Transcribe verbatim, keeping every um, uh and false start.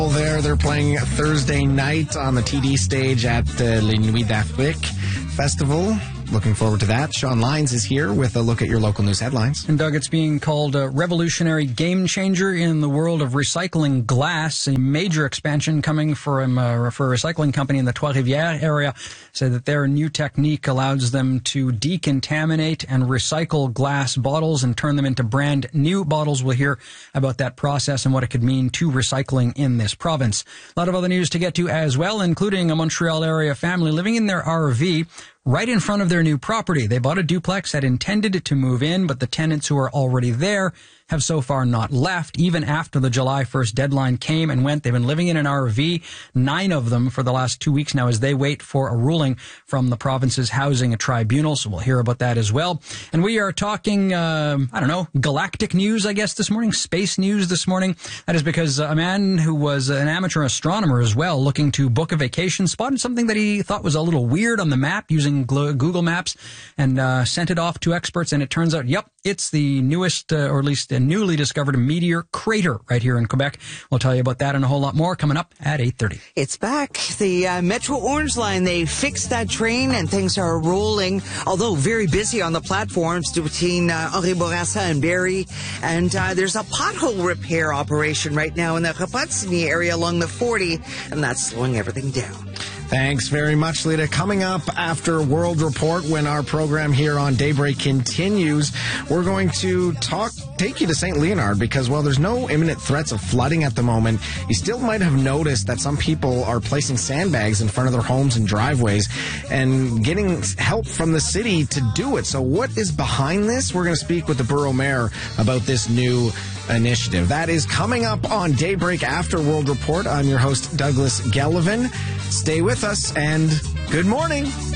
There, they're playing Thursday night on the T D stage at the Les Nuits d'Afrique Festival. Looking forward to that. Sean Lyons is here with a look at your local news headlines. And Doug, it's being called a revolutionary game changer in the world of recycling glass. A major expansion coming from uh, for a recycling company in the Trois-Rivières area said that their new technique allows them to decontaminate and recycle glass bottles and turn them into brand new bottles. We'll hear about that process and what it could mean to recycling in this province. A lot of other news to get to as well, including a Montreal area family living in their R V right in front of their new property. They bought a duplex, had intended to move in, but the tenants who are already there have so far not left, even after the July first deadline came and went. They've been living in an R V, nine of them for the last two weeks now, as they wait for a ruling from the province's housing tribunal. So we'll hear about that as well. And we are talking, uh, I don't know, galactic news, I guess, this morning, space news this morning. That is because a man who was an amateur astronomer as well, looking to book a vacation, spotted something that he thought was a little weird on the map using Google Maps and uh, sent it off to experts. And it turns out, yep, it's the newest, uh, or at least a newly discovered meteor crater right here in Quebec. We'll tell you about that and a whole lot more coming up at eight thirty. It's back. The uh, Metro Orange Line, they fixed that train and things are rolling, although very busy on the platforms between uh, Henri Bourassa and Barrie. And uh, there's a pothole repair operation right now in the Repentigny area along the forty, and that's slowing everything down. Thanks very much, Lita. Coming up after World Report, when our program here on Daybreak continues, we're going to talk, take you to Saint Leonard because, well, there's no imminent threats of flooding at the moment. You still might have noticed that some people are placing sandbags in front of their homes and driveways and getting help from the city to do it. So what is behind this? We're going to speak with the borough mayor about this new initiative. That is coming up on Daybreak after World Report. I'm your host, Douglas Gellivan. Stay with us, and good morning.